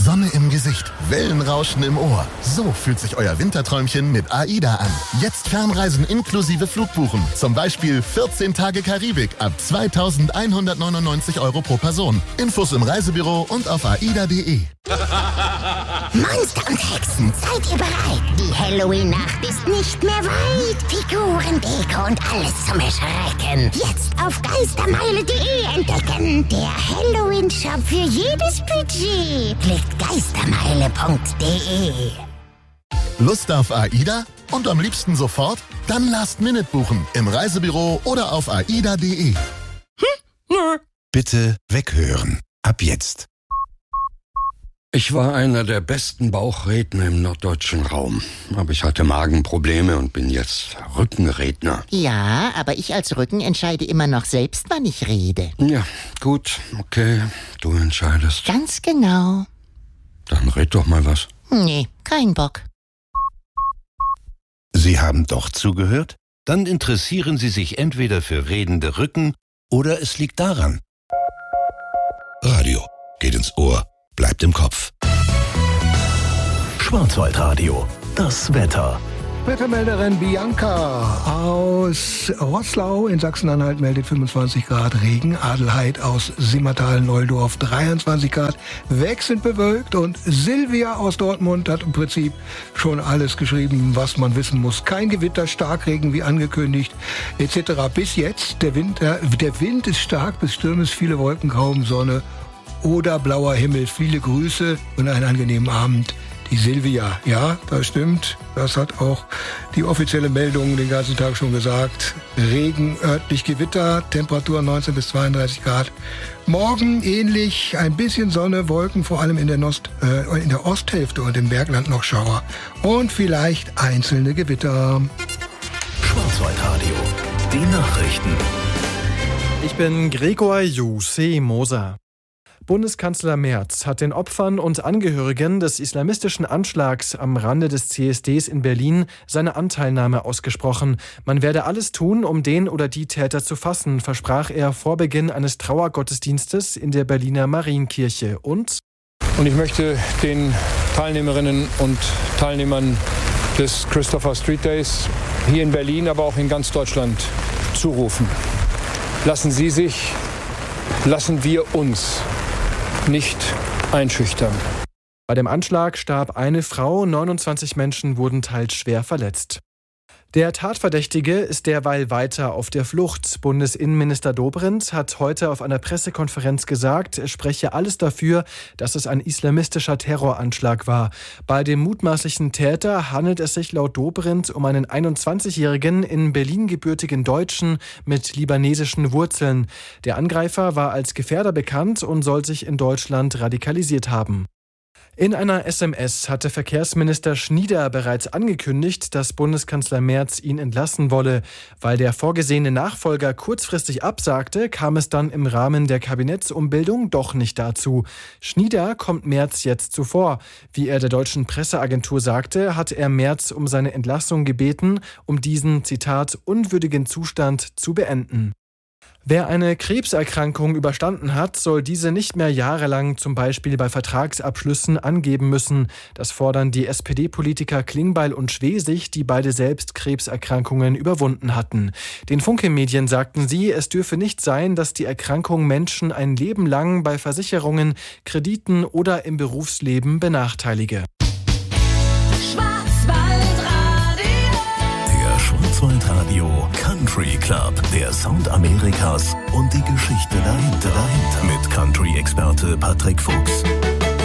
Sonne im Gesicht, Wellenrauschen im Ohr. So fühlt sich euer Winterträumchen mit AIDA an. Jetzt Fernreisen inklusive Flugbuchen. Zum Beispiel 14 Tage Karibik ab 2.199 € pro Person. Infos im Reisebüro und auf aida.de. Monster und Hexen, seid ihr bereit? Die Halloween-Nacht ist nicht mehr weit. Figuren, Deko und alles zum Erschrecken. Jetzt auf geistermeile.de entdecken. Der Halloween-Shop für jedes Budget. Klickt geistermeile.de. Lust auf AIDA? Und am liebsten sofort? Dann Last-Minute buchen im Reisebüro oder auf aida.de. Bitte weghören. Ab jetzt. Ich war einer der besten Bauchredner im norddeutschen Raum. Aber ich hatte Magenprobleme und bin jetzt Rückenredner. Ja, aber ich als Rücken entscheide immer noch selbst, wann ich rede. Ja, gut, okay, du entscheidest. Ganz genau. Dann red doch mal was. Nee, kein Bock. Sie haben doch zugehört? Dann interessieren Sie sich entweder für redende Rücken oder es liegt daran. Radio geht ins Ohr, bleibt im Kopf. Schwarzwaldradio, das Wetter. Wettermelderin Bianca aus Roßlau in Sachsen-Anhalt meldet 25 Grad Regen. Adelheid aus Simmertal-Neuldorf 23 Grad. wechselnd bewölkt. Und Silvia aus Dortmund hat im Prinzip schon alles geschrieben, was man wissen muss. Kein Gewitter, Starkregen wie angekündigt etc. Bis jetzt. Der Wind ist stark, bis Sturm ist, viele Wolken, kaum Sonne oder blauer Himmel. Viele Grüße und einen angenehmen Abend. Die Silvia, ja, das stimmt. Das hat auch die offizielle Meldung den ganzen Tag schon gesagt. Regen, örtlich Gewitter, Temperatur 19 bis 32 Grad. Morgen ähnlich, ein bisschen Sonne, Wolken, vor allem in der Osthälfte und im Bergland noch Schauer. Und vielleicht einzelne Gewitter. Schwarzwaldradio, die Nachrichten. Ich bin Gregor Jussi Moser. Bundeskanzler Merz hat den Opfern und Angehörigen des islamistischen Anschlags am Rande des CSDs in Berlin seine Anteilnahme ausgesprochen. Man werde alles tun, um den oder die Täter zu fassen, versprach er vor Beginn eines Trauergottesdienstes in der Berliner Marienkirche. Und ich möchte den Teilnehmerinnen und Teilnehmern des Christopher Street Days hier in Berlin, aber auch in ganz Deutschland zurufen. Lassen wir uns nicht einschüchtern. Bei dem Anschlag starb eine Frau, 29 Menschen wurden teils schwer verletzt. Der Tatverdächtige ist derweil weiter auf der Flucht. Bundesinnenminister Dobrindt hat heute auf einer Pressekonferenz gesagt, es spreche alles dafür, dass es ein islamistischer Terroranschlag war. Bei dem mutmaßlichen Täter handelt es sich laut Dobrindt um einen 21-jährigen, in Berlin gebürtigen Deutschen mit libanesischen Wurzeln. Der Angreifer war als Gefährder bekannt und soll sich in Deutschland radikalisiert haben. In einer SMS hatte Verkehrsminister Schnieder bereits angekündigt, dass Bundeskanzler Merz ihn entlassen wolle. Weil der vorgesehene Nachfolger kurzfristig absagte, kam es dann im Rahmen der Kabinettsumbildung doch nicht dazu. Schnieder kommt Merz jetzt zuvor. Wie er der deutschen Presseagentur sagte, hat er Merz um seine Entlassung gebeten, um diesen, Zitat, unwürdigen Zustand zu beenden. Wer eine Krebserkrankung überstanden hat, soll diese nicht mehr jahrelang zum Beispiel bei Vertragsabschlüssen angeben müssen. Das fordern die SPD-Politiker Klingbeil und Schwesig, die beide selbst Krebserkrankungen überwunden hatten. Den Funke-Medien sagten sie, es dürfe nicht sein, dass die Erkrankung Menschen ein Leben lang bei Versicherungen, Krediten oder im Berufsleben benachteilige. Schwarzwaldradio Country Club, der Sound Amerikas und die Geschichte dahinter. Mit Country-Experte Patrick Fuchs.